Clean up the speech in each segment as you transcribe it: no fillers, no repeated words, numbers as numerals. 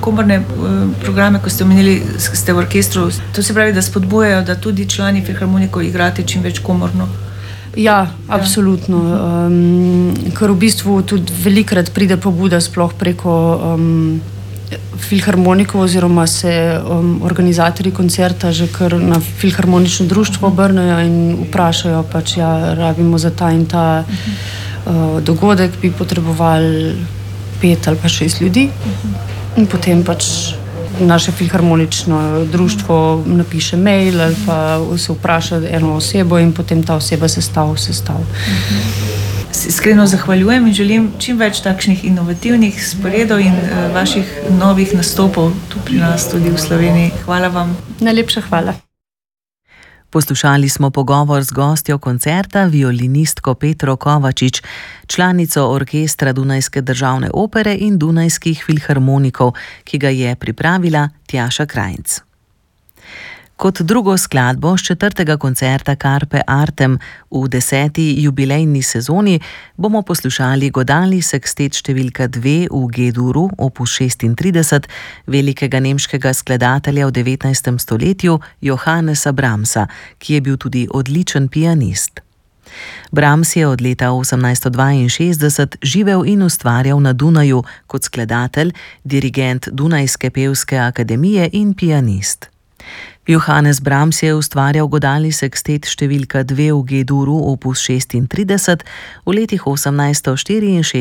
komorne programe, ko ste omenili, ste v orkestru, to se pravi, da spodbujajo, da tudi člani filharmonikov igrate čim več komorno? Ja, absolutno. Ker v bistvu tudi velikrat pride pobuda sploh preko filharmonikov oziroma se organizatorji koncerta že kar na filharmonično društvo obrnejo in vprašajo pač, ja, rabimo za ta in ta dogodek, bi potrebovali 5 ali pa 6 ljudi. In potem pač naše filharmonično društvo napiše mail ali pa se vpraša eno osebo in potem ta oseba sestav. Iskreno zahvaljujem in želim čim več takšnih inovativnih sporedov in vaših novih nastopov tu pri nas tudi v Sloveniji. Hvala vam. Najlepša hvala. Poslušali smo pogovor z gostjo koncerta, violinistko Petro Kovačič, članico orkestra Dunajske državne opere in Dunajskih filharmonikov, ki ga je pripravila Tjaša Krajnc. Kot drugo skladbo s 4. koncerta Carpe Artem v 10. jubilejni sezoni bomo poslušali godalni sekstet številka 2 v G-duru, opus 36, velikega nemškega skladatelja v 19. stoletju Johannesa Brahmsa, ki je bil tudi odličen pianist. Brahms je od leta 1862 živel in ustvarjal na Dunaju kot skladatelj, dirigent Dunajske pevske akademije in pianist. Johannes Brahms je ustvarjal godalni sekstet številka 2 v G-duru, opus 36, v letih 1864 in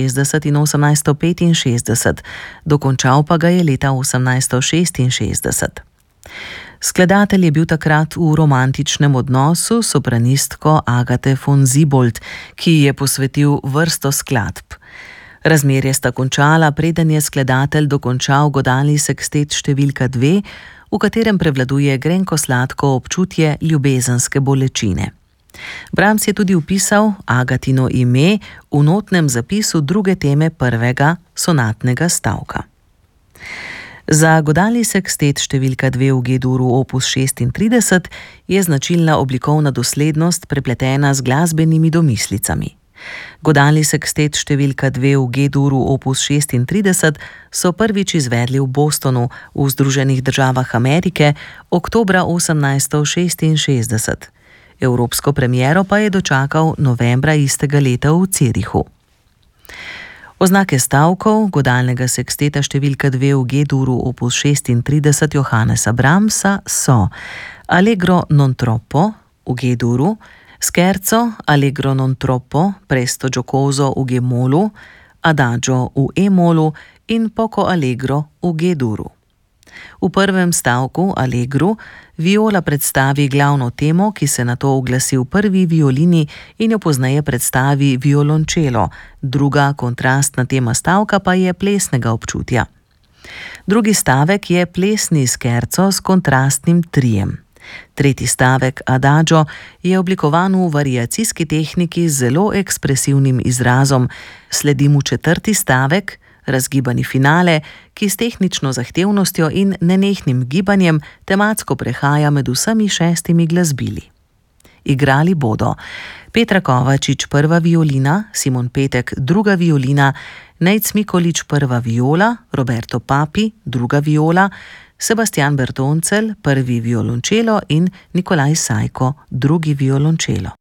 1865, dokončal pa ga je leta 1866. Skladatelj je bil takrat v romantičnem odnosu s sopranistko Agathe von Siebold, ki ji je posvetil vrsto skladb. Razmerje sta končala, preden je skladatelj dokončal godalni sekstet številka 2, v katerem prevladuje grenko-sladko občutje ljubezenske bolečine. Brahms je tudi vpisal Agatino ime v notnem zapisu druge teme prvega sonatnega stavka. Za godalni sekstet številka 2 v G-duru opus 36 je značilna oblikovna doslednost prepletena z glasbenimi domislicami. Godalni sekstet številka 2 v G-duru opus 36 so prvič izvedli v Bostonu v Združenih državah Amerike oktobra 1866. Evropsko premiero pa je dočakal novembra istega leta v Zürichu. Oznake stavkov godalnega seksteta številka 2 v G-duru opus 36 Johannesa Brahmsa so Allegro non troppo v G-duru, Scherzo, Allegro non troppo, presto giocoso v G-molu, Adagio v E-molu in poco allegro v G-duru. V prvem stavku, Allegru, viola predstavi glavno temo, ki se nato oglasi v prvi violini in jo pozneje predstavi violončelo, druga kontrastna tema stavka pa je plesnega občutja. Drugi stavek je plesni scherzo s kontrastnim trijem. Tretji stavek, Adagio, je oblikovan v variacijski tehniki z zelo ekspresivnim izrazom, sledi mu četrti stavek, razgibani finale, ki s tehnično zahtevnostjo in nenehnim gibanjem tematsko prehaja med vsemi 6 glasbili. Igrali bodo Petra Kovačič prva violina, Simon Petek druga violina, Nejc Mikolič prva viola, Roberto Papi druga viola, Sebastian Bertoncelj prvi violončelo in Nikolaj Sajko drugi violončelo.